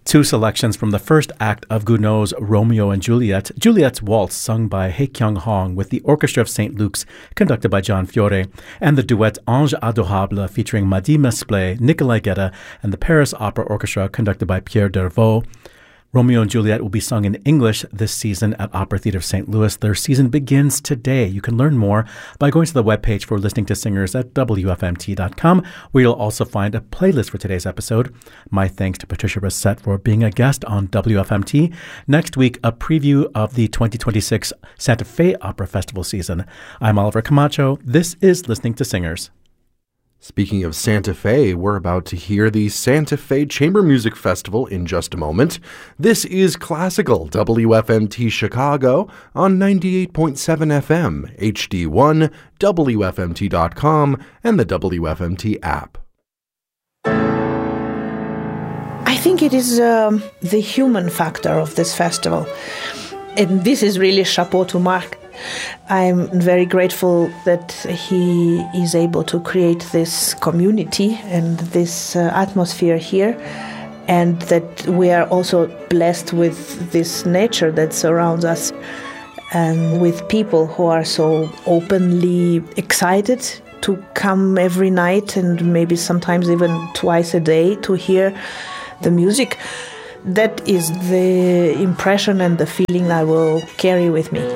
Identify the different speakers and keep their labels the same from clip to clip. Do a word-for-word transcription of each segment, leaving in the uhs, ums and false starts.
Speaker 1: Two selections from the first act of Gounod's Romeo and Juliet, Juliet's Waltz, sung by Hae Kyung Hong with the Orchestra of Saint Luke's, conducted by John Fiore, and the duet Ange Adorable featuring Madi Mesplé, Nicolai Gedda, and the Paris Opera Orchestra, conducted by Pierre Dervaux. Romeo and Juliet will be sung in English this season at Opera Theatre of Saint Louis. Their season begins today. You can learn more by going to the webpage for Listening to Singers at W F M T dot com, where you'll also find a playlist for today's episode. My thanks to Patricia Rissette for being a guest on W F M T. Next week, a preview of the twenty twenty-six Santa Fe Opera Festival season. I'm Oliver Camacho. This is Listening to Singers.
Speaker 2: Speaking of Santa Fe, we're about to hear the Santa Fe Chamber Music Festival in just a moment. This is Classical, W F M T Chicago on ninety-eight point seven F M, H D one, W F M T dot com, and the W F M T app.
Speaker 3: I think it is um, the human factor of this festival. And this is really chapeau to Marc. I'm very grateful that he is able to create this community and this uh, atmosphere here, and that we are also blessed with this nature that surrounds us, and with people who are so openly excited to come every night and maybe sometimes even twice a day to hear the music. That is the impression and the feeling I will carry with me.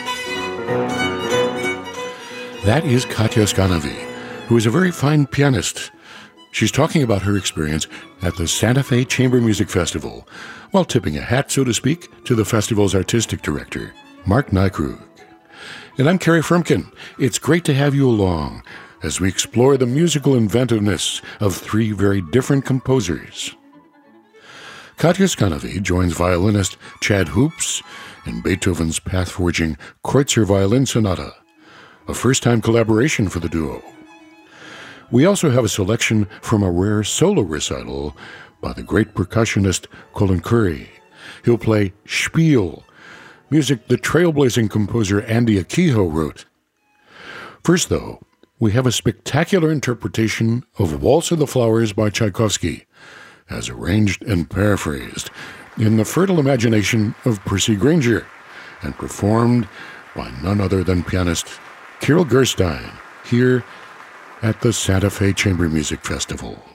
Speaker 4: That is Katja Skanovi, who is a very fine pianist. She's talking about her experience at the Santa Fe Chamber Music Festival, while tipping a hat, so to speak, to the festival's artistic director, Marc Nykrug. And I'm Kerry Frumkin. It's great to have you along as we explore the musical inventiveness of three very different composers. Katja Skanovi joins violinist Chad Hoops in Beethoven's path-forging Kreutzer Violin Sonata, a first-time collaboration for the duo. We also have a selection from a rare solo recital by the great percussionist Colin Currie. He'll play Spiel, music the trailblazing composer Andy Akiho wrote. First, though, we have a spectacular interpretation of Waltz of the Flowers by Tchaikovsky, as arranged and paraphrased in the fertile imagination of Percy Grainger, and performed by none other than pianist Kirill Gerstein, here at the Santa Fe Chamber Music Festival.